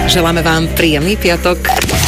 Želáme vám príjemný piatok.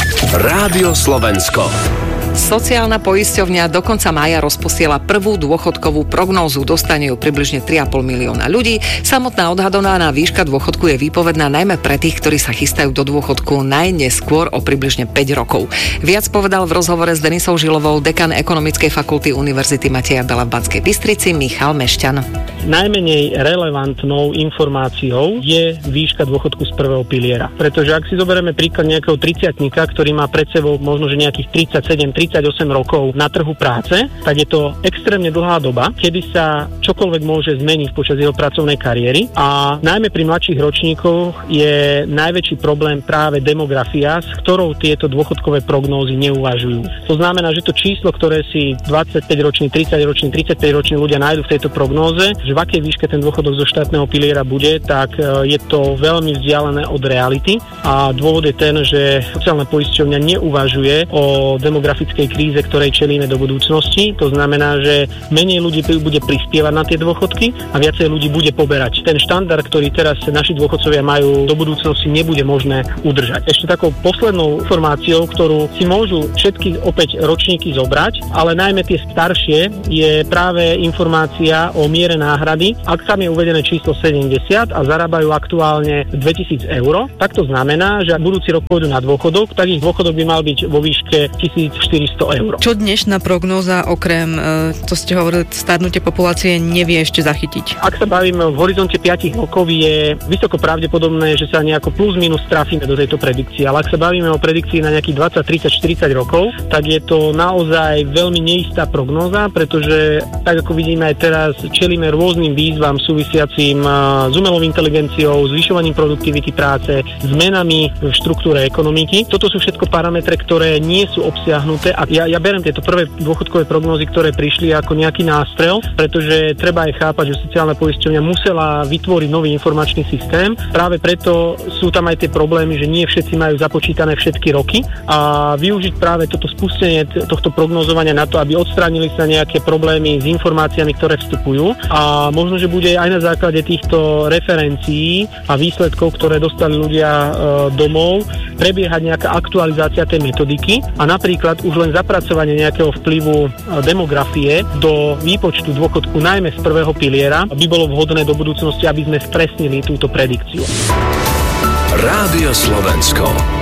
Rádio Slovensko. Sociálna poisťovňa do konca mája rozposiela prvú dôchodkovú prognózu. Dostane ju približne 3,5 milióna ľudí. Samotná odhadovaná výška dôchodku je výpovedná najmä pre tých, ktorí sa chystajú do dôchodku najneskôr o približne 5 rokov. Viac povedal v rozhovore s Denisou Žilovou dekan Ekonomickej fakulty Univerzity Mateja Bela v Banskej Bystrici Michal Mešťan. Najmenej relevantnou informáciou je výška dôchodku z prvého piliera. Pretože ak si zoberieme príklad nejakého 30-tníka, ktorý má pred sebou možno že nejakých 37-38 rokov na trhu práce, tak je to extrémne dlhá doba, kedy sa čokoľvek môže zmeniť počas jeho pracovnej kariéry a najmä pri mladších ročníkoch je najväčší problém práve demografia, s ktorou tieto dôchodkové prognózy neuvažujú. To znamená, že to číslo, ktoré si 25-roční, 30-roční, 35-roční ľudia nájdu v tejto prognóze, že v akej výške ten dôchodok zo štátneho piliera bude, tak je to veľmi vzdialené od reality a dôvod je ten, že sociálna poisťovňa neuvažuje o demografickej kríze, ktorej čelíme do budúcnosti. To znamená, že menej ľudí bude prispievať na tie dôchodky a viacej ľudí bude poberať. Ten štandard, ktorý teraz naši dôchodcovia majú do budúcnosti, nebude možné udržať. Ešte takou poslednou informáciou, ktorú si môžu všetky opäť ročníky zobrať, ale najmä tie staršie, je práve informácia o miere náhrady. Ak tam je uvedené číslo 70 a zarábajú aktuálne 2000 eur, tak to znamená, že ak budúci rok pôjdu na dôchodok, tak ich dôchodok by mal byť vo výške 1400 eur. Čo dnešná prognóza okrem, to ste hovorili, starnutie populácie nevie ešte zachytiť? Ak sa bavíme v horizonte 5 rokov, je vysoko pravdepodobné, že sa nejako plus minus trafíme do tejto predikcie. Ale ak sa bavíme o predikcii na nejakých 20, 30, 40 rokov, tak je to naozaj veľmi neistá prognóza, pretože tak ako vidíme aj teraz, čelíme rôznym výzvam súvisiacím s umelou inteligenciou, zvyšovaním produktivity práce, zmenami v štruktúre ekonomiky. Toto sú všetko parametre, ktoré nie sú obsiahnuté a ja beriem tieto prvé dôchodkové prognózy, ktoré prišli ako nejaký nástrel, pretože treba aj chápať, že sociálna poisťovňa musela vytvoriť nový informačný systém. Práve preto sú tam aj tie problémy, že nie všetci majú započítané všetky roky a využiť práve toto spustenie tohto prognózovania na to, aby odstránili sa nejaké problémy s informáciami, ktoré vstupujú a možno, že bude aj na základe týchto referencií a výsledkov, ktoré dostali ľudia domov, prebiehať nejaká aktualizácia tej metodiky a napríklad už len zapracovanie nejakého vplyvu demografie do výpočtu dôchodku najmä z prvého piliera by bolo vhodné do budúcnosti, aby sme spresnili túto predikciu. Rádio Slovensko.